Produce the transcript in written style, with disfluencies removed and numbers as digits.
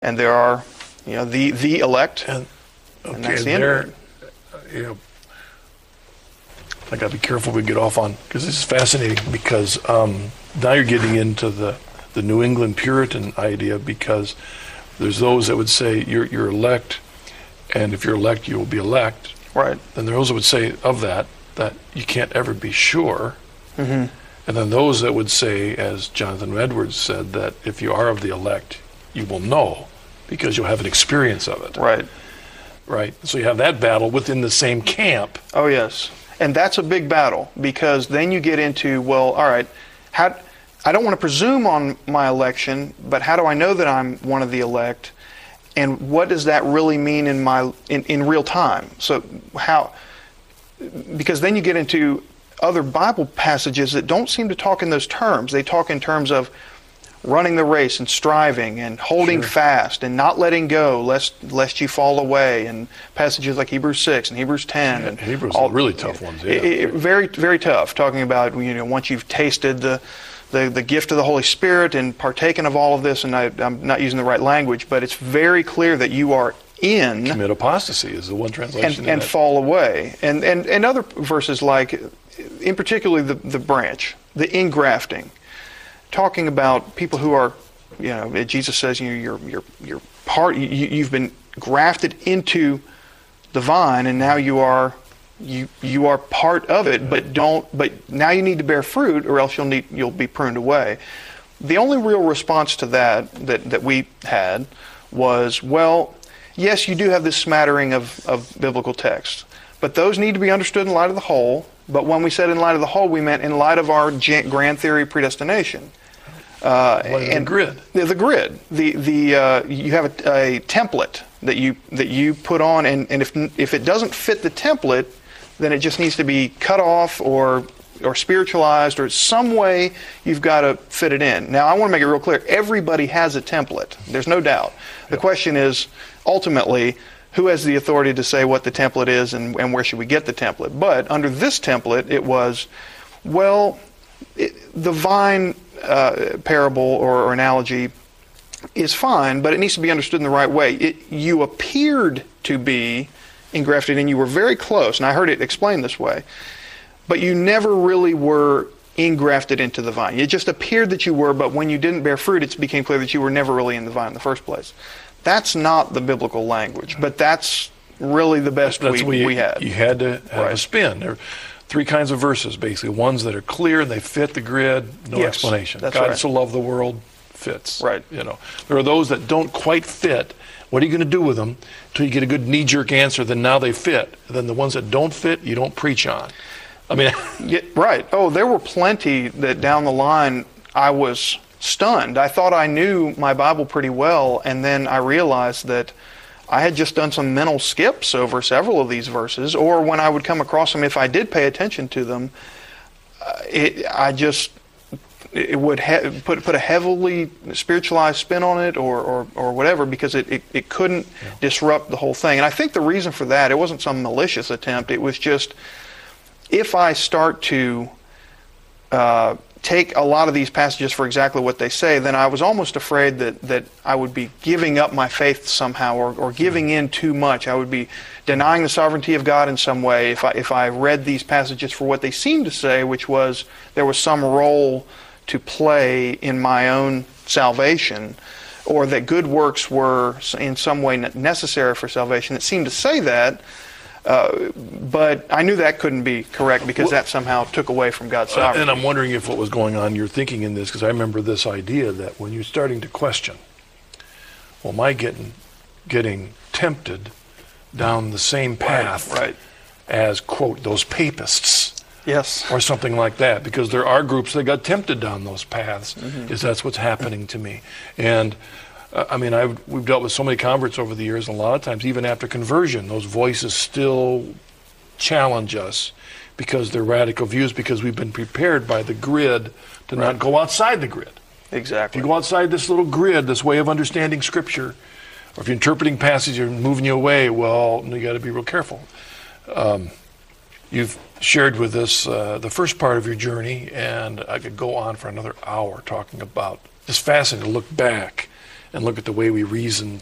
and there are, the elect, and that's the end of it. I got to be careful we get off on, because this is fascinating, because now you're getting into the New England Puritan idea, because there's those that would say you're elect, and if you're elect, you will be elect. Right. Then there are those that would say of that you can't ever be sure. Mm-hmm. And then those that would say, as Jonathan Edwards said, that if you are of the elect, you will know, because you'll have an experience of it. Right. Right. So you have that battle within the same camp. Oh, yes. And that's a big battle, because then you get into, well, all right, I don't want to presume on my election, but how do I know that I'm one of the elect? And what does that really mean in real time? So because then you get into other Bible passages that don't seem to talk in those terms. They talk in terms of running the race and striving and holding fast and not letting go lest you fall away, and passages like Hebrews 6 and Hebrews 10. And Hebrews are really tough ones. Yeah. Very, very tough, talking about, once you've tasted the gift of the Holy Spirit and partaken of all of this, and I'm not using the right language, but it's very clear that you are in. Commit apostasy is the one translation. And fall away. And other verses like, in particular, the branch, the ingrafting, talking about people who are, Jesus says, you're part. You've been grafted into the vine, and now you are part of it. But now you need to bear fruit, or else you'll be pruned away. The only real response to that we had was, well, yes, you do have this smattering of biblical texts, but those need to be understood in light of the whole. But when we said in light of the whole, we meant in light of our grand theory of predestination. The grid. The grid. You have a template that you put on, and if it doesn't fit the template, then it just needs to be cut off or spiritualized, or some way you've got to fit it in. Now, I want to make it real clear. Everybody has a template. There's no doubt. The question is, ultimately, who has the authority to say what the template is, and where should we get the template? But under this template, it was, the vine parable or analogy is fine, but it needs to be understood in the right way. You appeared to be engrafted, and you were very close, and I heard it explained this way, but you never really were engrafted into the vine. It just appeared that you were, but when you didn't bear fruit, it became clear that you were never really in the vine in the first place. That's not the biblical language, but that's really the best we had. You had to have a spin. There are three kinds of verses, basically. Ones that are clear and they fit the grid, no explanation. That's God right. so loved the world, fits. Right. There are those that don't quite fit. What are you going to do with them until you get a good knee-jerk answer? Then now they fit. And then the ones that don't fit, you don't preach on. Right. Oh, there were plenty that down the line I was stunned. I thought I knew my Bible pretty well, and then I realized that I had just done some mental skips over several of these verses, or when I would come across them, if I did pay attention to them, it would put a heavily spiritualized spin on it, or whatever, because it couldn't disrupt the whole thing. And I think the reason for that, it wasn't some malicious attempt. It was just, if I start to take a lot of these passages for exactly what they say, then I was almost afraid that I would be giving up my faith somehow, or giving in too much. I would be denying the sovereignty of God in some way if I read these passages for what they seem to say, which was there was some role to play in my own salvation, or that good works were in some way necessary for salvation. It seemed to say that. But I knew that couldn't be correct, because that somehow took away from God's sovereignty. And I'm wondering if what was going on, you're thinking in this, because I remember this idea that when you're starting to question, well, am I getting tempted down the same path as, quote, those papists? Yes. Or something like that, because there are groups that got tempted down those paths, is that's what's happening to me. And we've dealt with so many converts over the years, and a lot of times, even after conversion, those voices still challenge us because they're radical views, because we've been prepared by the grid to not go outside the grid. Exactly. If you go outside this little grid, this way of understanding Scripture, or if you're interpreting passages and moving you away, well, you got to be real careful. You've shared with us the first part of your journey, and I could go on for another hour talking about, it's fascinating to look back and look at the way we reason